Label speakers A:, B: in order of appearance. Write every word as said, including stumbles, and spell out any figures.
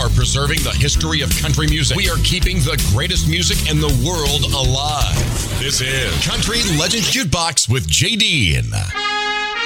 A: are preserving the history of country music. We are keeping the greatest music in the world alive. This is Country Legends Jukebox with J D.